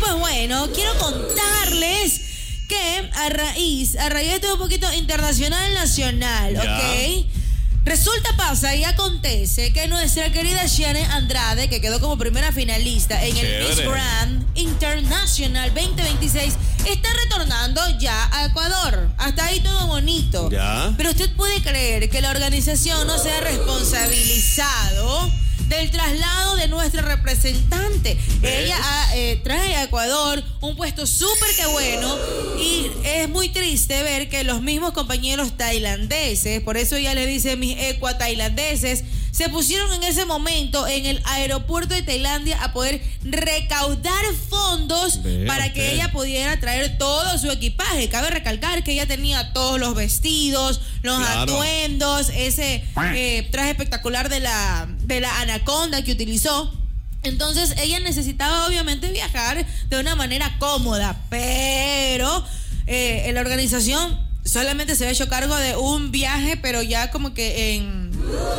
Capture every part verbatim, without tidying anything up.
pues bueno, quiero contarles que a raíz, a raíz de todo un poquito internacional, nacional, ya. ¿ok? Resulta, pasa y acontece que nuestra querida Shiane Andrade, que quedó como primera finalista en Chévere. el Miss Grand International veinte veintiséis, está retornando ya a Ecuador. Hasta ahí todo bonito. Ya. Pero usted puede creer que la organización no se ha responsabilizado del traslado de nuestra representante. ¿Ves? Ella ah, eh, trae a Ecuador un puesto súper que bueno, y es muy triste ver que los mismos compañeros tailandeses, por eso ella le dice mis ecua-tailandeses, se pusieron en ese momento en el aeropuerto de Tailandia a poder recaudar fondos Ve, para okay. que ella pudiera traer todo su equipaje. Cabe recalcar que ella tenía todos los vestidos, los Claro. atuendos, ese eh, traje espectacular de la, de la anaconda que utilizó. Entonces ella necesitaba obviamente viajar de una manera cómoda, pero eh, la organización solamente se había hecho cargo de un viaje, pero ya como que en,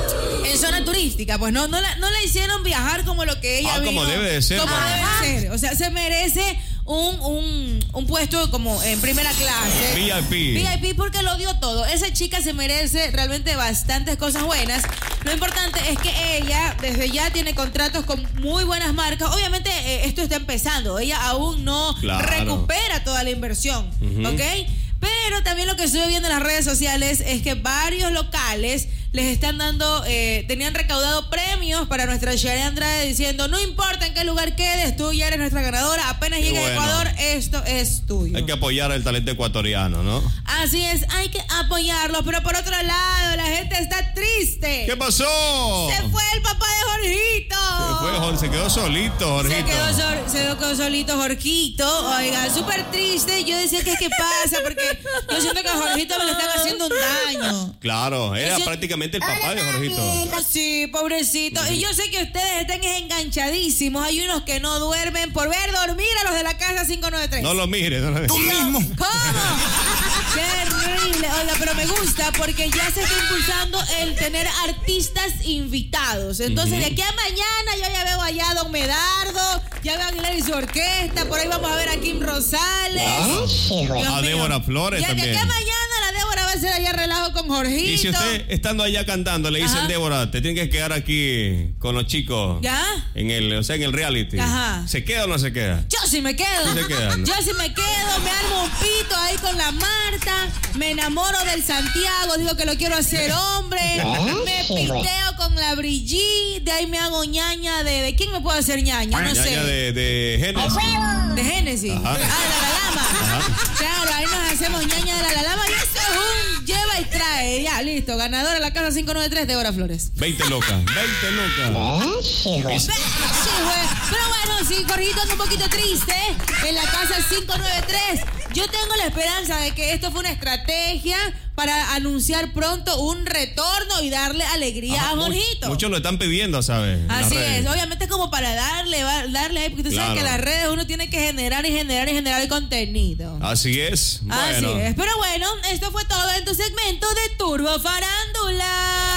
en zona turística, pues no, no, la, no la hicieron viajar como lo que ella Ah, vino, como debe de ser, como para- debe de ser. O sea, se merece un, un, un puesto como en primera clase. V I P. V I P porque lo dio todo. Esa chica se merece realmente bastantes cosas buenas. Lo importante es que ella desde ya tiene contratos con muy buenas marcas. Obviamente eh, esto está empezando. Ella aún no Claro. recupera toda la inversión, Ujú. ¿ok? Pero también lo que estuve viendo en las redes sociales es que varios locales les están dando, eh, tenían recaudado premios para nuestra Shiane Andrade diciendo, no importa en qué lugar quedes, tú ya eres nuestra ganadora, apenas Qué llegues bueno. a Ecuador, esto es tuyo. Hay que apoyar el talento ecuatoriano, ¿no? Así es, hay que apoyarlo, pero por otro lado, la gente está triste. ¿Qué pasó? Se fue el papá de Jorgito. Se fue, Jorge, se quedó solito, Jorgito. Se quedó, sol- se quedó solito Jorgito. Oiga, súper triste. Yo decía que qué pasa, porque yo siento que a Jorgito me le están haciendo un daño. Claro, era Yo- prácticamente el papá de Jorgito. Sí, pobrecito. Y yo sé que ustedes están enganchadísimos. Hay unos que no duermen por ver dormir a los de la casa cinco nueve tres. No lo mires. No lo Tú mismo. ¿Cómo? Terrible. Oiga, pero me gusta porque ya se está impulsando el tener artistas invitados. Entonces, Ujú. de aquí a mañana yo ya veo allá a Don Medardo, ya veo a Aguilar y su orquesta, por ahí vamos a ver a Kim Rosales. Dios A mío. Débora Flores Ya de también. aquí a mañana la Débora va a hacer allá relajo con Jorgito. Y si usted estando allá cantando le dicen, Ajá. Débora, te tienes que quedar aquí con los chicos. ¿Ya? En el, o sea, en el reality. Ajá. ¿Se queda o no se queda? Yo sí me quedo. Sí se queda, ¿no? Yo sí me quedo, me armo un pito ahí con la Marta, me enamoro del Santiago, digo que lo quiero hacer hombre, me pisteo con la Brigitte, de ahí me hago ñaña de... ¿De quién me puedo hacer ñaña? No Ñaña sé. de, de Génesis. De Génesis. Ajá. Ah, de la Lama. Ajá. Claro, ahí nos hacemos ñaña de la Lama y eso es un lleva y trae. Ya, listo. Ganadora de la casa cinco nueve tres de Débora Flores. veinte locas, veinte locas. Sí, güey. Pero bueno, sí, Jorgito anda un poquito triste en la casa cinco nueve tres. Yo tengo la esperanza de que esto fue una estrategia para anunciar pronto un retorno y darle alegría Ajá, a mu- Jorgito. Muchos lo están pidiendo, ¿sabes? En las Así redes. es, obviamente como para darle, va- darle ahí, porque tú sabes Claro. que las redes uno tiene que generar y generar y generar el contenido. Así es. Así Bueno. es. Pero bueno, esto fue todo en tu segmento de Turbo Farándula.